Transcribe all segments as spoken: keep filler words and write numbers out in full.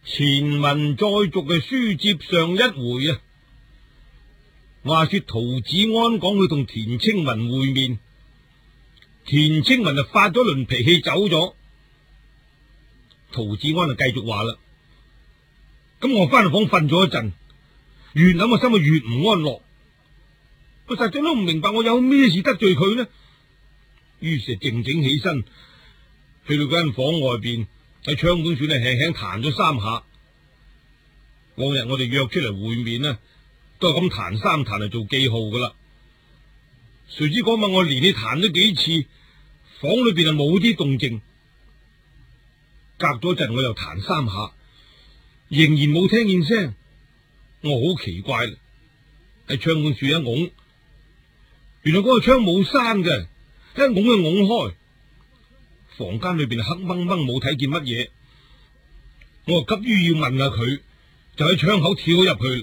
前文再續嘅書接上一回啊，話說陶子安講佢同田青文會面，田青文就發咗輪脾氣走咗，陶子安就繼續話啦：咁我翻房瞓咗一陣，越諗個心就越唔安樂，我實在都唔明白我有咩事得罪佢呢？於是靜靜起身，去到間房外邊，喺窗邊處呢輕輕彈咗三下。往日我哋約出嚟會面呢，都係咁彈三彈嚟做記號噶啦。誰知嗰晚我連你彈咗幾次，房裏邊就冇啲動靜。隔咗陣我又彈三下，仍然冇聽見聲。我好奇怪啦，喺窗邊處一拱，原來嗰個窗冇閂嘅，一拱就拱開。房間裏邊黑掹掹，冇睇見乜嘢。我急於要問下佢，就喺窗口跳咗入去啦。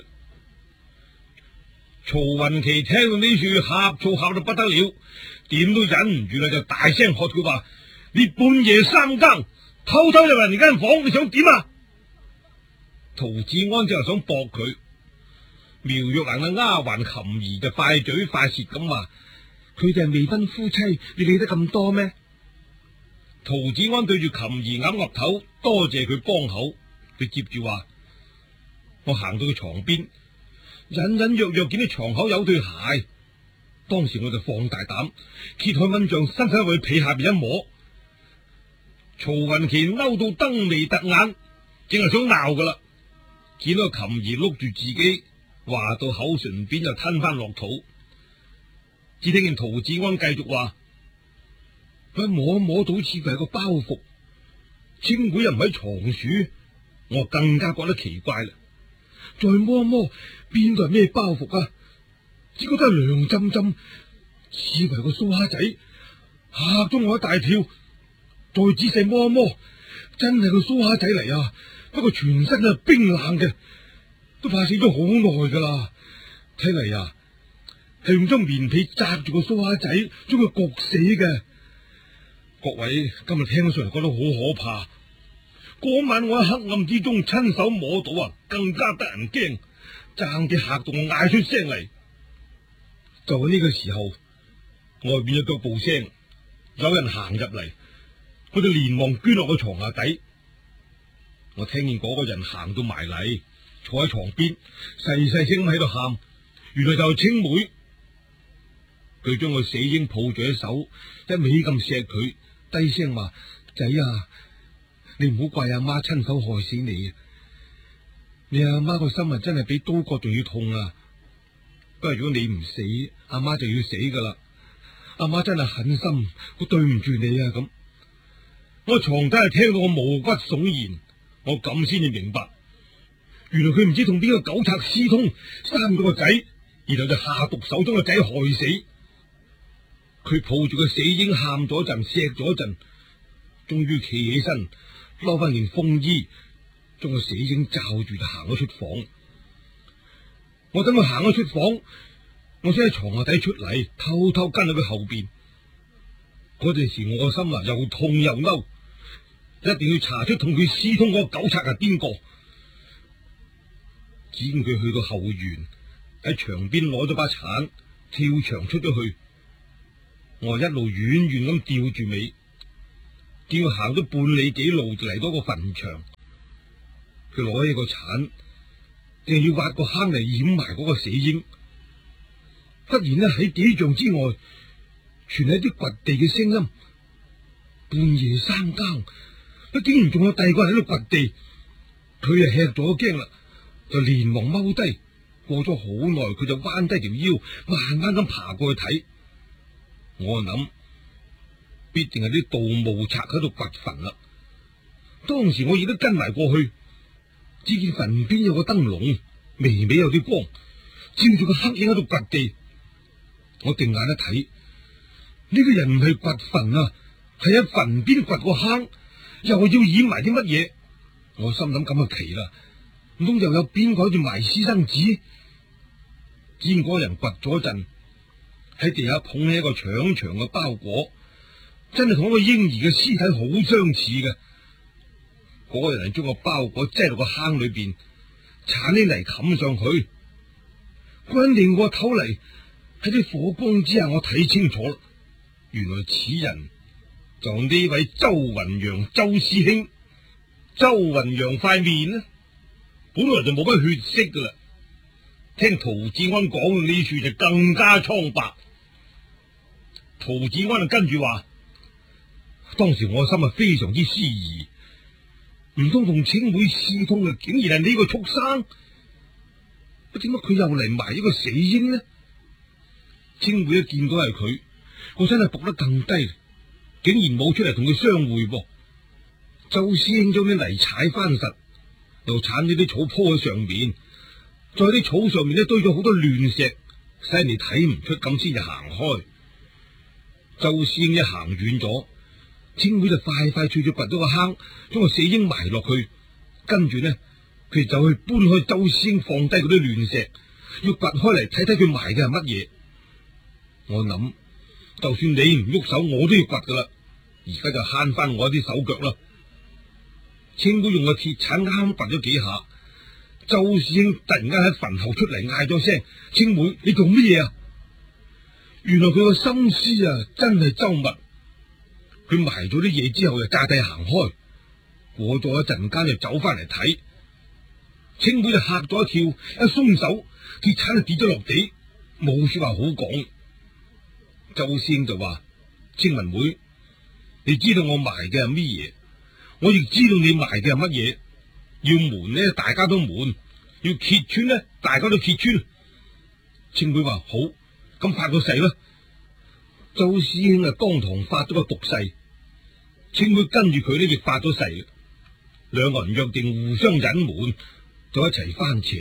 曹雲奇聽到呢處呷醋呷到不得了，點都忍唔住啦，就大聲喝佢話：你半夜三更偷偷入人哋間房，你想點啊？陶子安就係想駁佢，苗玉蘭嘅丫鬟琴兒就快嘴快舌咁話：佢哋係未婚夫妻，你理得咁多咩？陶子安對住琴兒岌岌頭，多謝佢幫口。佢接住話：我行到佢床邊，隱隱約約見到床口有對鞋，當時我就放大膽揭開蚊帳，伸手去被下邊一摸。曹雲奇嬲到瞪眉突眼，正係想鬧噶啦，見到琴兒碌住自己，話到口唇邊就吞翻落肚。只聽見陶子安繼續話：佢摸一摸到似佢係個包袱，清會又唔喺床處，我更加覺得奇怪啦。再摸一摸，邊度係咩包袱啊？只覺得涼浸浸，似為個蘇蝦仔，嚇咗我一大跳。再仔細摸一摸，真係個蘇蝦仔嚟啊！不過全身係冰冷嘅，都怕死咗好耐噶啦。睇嚟啊，係用張棉被紮住個蘇蝦仔，將佢焗死嘅。各位今日聽上嚟覺得好可怕。嗰晚我喺黑暗之中親手摸到啊，更加得人驚，爭啲嚇到我嗌出聲嚟。就喺呢個時候，外邊有腳步聲，有人行入嚟，我就連忙捐落個床下底。我聽見嗰個人行到埋嚟，坐喺床邊，細細聲喺度喊，原來就係青梅。佢將個死嬰抱住喺手，一味咁錫佢，低聲話：仔啊，你唔好怪阿媽親手害死你啊！你阿媽個心啊，真係比刀割仲要痛啊！不過如果你唔死，阿媽就要死噶啦！阿媽真係狠心，我對唔住你啊！咁我床底係聽到我毛骨悚然，我咁先至明白，原來佢唔知同邊個狗賊私通，生咗個仔，然後就下毒手將個仔害死。佢抱住個死嬰喊咗一陣，錫咗一陣，終於企起身，攞翻件風衣，將個死嬰罩住就行咗出房。我等佢行咗出房，我先喺床下底出嚟，偷偷跟喺佢後邊。嗰陣時我個心啊又痛又嬲，一定要查出同佢私通嗰個狗賊係邊個。只見佢去到後園，喺牆邊攞咗把鏟，跳牆出咗去。我一路遠遠咁吊住尾，見佢行咗半里幾路就嚟到個墳場。佢攞起個鏟，定要挖個坑嚟掩埋嗰個死嬰。忽然呢，喺幾丈之外傳嚟啲掘地嘅聲音。半夜三更，佢竟然仲有第二個人喺度掘地。佢啊吃咗驚啦，就連忙踎低。過咗好耐，佢就彎低條腰，慢慢咁爬過去睇。我諗必定係啲盜墓賊喺度掘墳啦。當時我亦都跟埋過去，只見墳邊有個燈籠，微微有啲光，照住個黑影喺度掘地。我定眼一睇，呢個人唔係掘墳啊，係喺墳邊掘個坑，又係要掩埋啲乜嘢。我心諗咁啊奇啦，唔通又有邊個喺度埋私生子？只見嗰個人掘咗一陣，喺地下捧起一個長長嘅包裹，真係同一個嬰兒嘅屍體好相似嘅。嗰嗰個人係將個包裹擠落個坑裏邊，鏟啲泥冚上去。嗰人擰過頭嚟，喺啲火光之下，我睇清楚啦，原來此人就呢位周雲陽周師兄。周雲陽塊面呢，本來就冇乜血色噶啦，聽陶子安講到呢處就更加蒼白。陶子安就跟住話：當時我心啊非常之思疑，唔通同青梅私通嘅竟然係呢個畜生？點解佢又嚟埋一個死嬰呢？青梅一見到係佢，我真係伏得更低，竟然冇出嚟同佢相會噃。周師兄將啲泥踩翻實，又鏟咗啲草鋪喺上面，再喺啲草上面咧堆咗好多亂石，使人哋睇唔出，咁先至行開。周師兄一行遠咗，青梅就快快脆脆掘咗個坑，將個死嬰埋落去，跟住呢，佢就去搬開周師兄放低嗰啲亂石，要掘開嚟睇睇佢埋嘅係乜嘢。我諗，就算你唔喐手，我都要掘噶啦，而家就慳翻我啲手腳啦。青梅用個鐵鏟啱掘咗幾下，周師兄突然間喺墳後出嚟嗌咗聲：青梅，你做乜嘢啊？原來佢個心思啊，真係周密。佢埋咗啲嘢之後就詐諦行開，過咗一陣間就走翻嚟睇。青梅就嚇咗一跳，一鬆手，鐵鏟就跌咗落地，冇說話好講。周師兄就話：青雲妹，你知道我埋嘅係乜嘢？我亦知道你埋嘅係乜嘢。要瞞呢，大家都瞞；要揭穿呢，大家都揭穿。青梅話：好，咁發個誓啦。周師兄啊，當堂發咗個毒誓。青梅跟住佢呢，亦發咗誓。兩個人約定互相隱瞞，就一齊翻扯。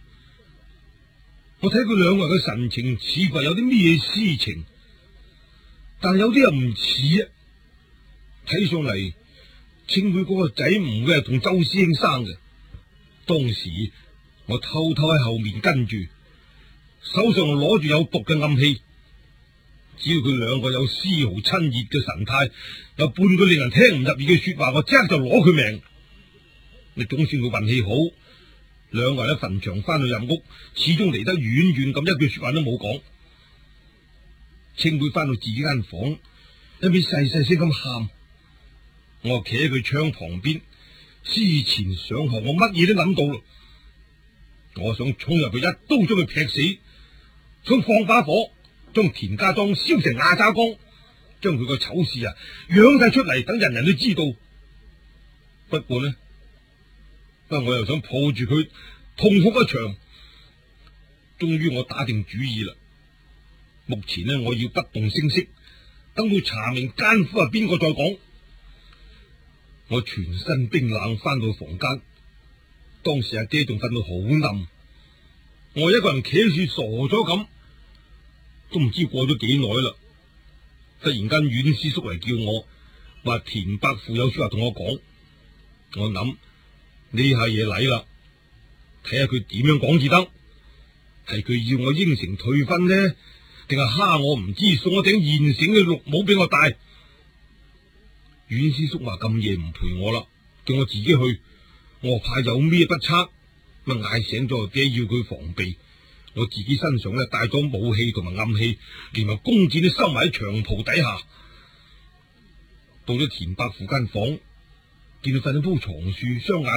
我睇佢兩個人嘅神情，似乎有啲咩私情，但有啲又唔似啊。睇上嚟，青梅嗰個仔唔會係同周師兄生嘅。當時我偷偷喺後面跟住，手上攞住有毒嘅暗器。只要佢兩個有絲毫親熱嘅神態，有半句令人聽唔入耳嘅說話，我即刻就攞佢命。你總算佢運氣好，兩個人喺墳場翻去入屋，始終離得遠遠咁，一句說話都冇講。青梅翻到自己間房，一邊細細聲咁喊。我企喺佢窗旁邊，思前想後，我乜嘢都諗到啦。我想衝入去一刀將佢劈死，想放把火將田家莊燒成瓦渣缸，將佢個醜事啊揚晒出嚟，等人人都知道。不過呢，不過我又想抱住佢痛哭一場。終於我打定主意啦。目前呢，我要不動聲色，等到查明奸夫係邊個再講。我全身冰冷翻到房間，當時阿爹仲瞓到好冧，我一個人企喺處傻咗咁，都唔知過咗幾耐啦。突然間阮師叔嚟叫我，話田伯父有說話同我講。我諗呢下嘢嚟啦，睇下佢點樣講至得，係佢要我應承退婚呢，定係蝦我唔知，送我頂現成嘅綠帽俾我戴。阮師叔話咁夜唔陪我啦，叫我自己去。我怕有咩不測，咪嗌醒咗爹要佢防備。我自己身上咧帶咗武器同埋暗器，連埋弓箭都收埋喺長袍底下。到咗田伯父間房，見佢瞓喺鋪床樹，雙眼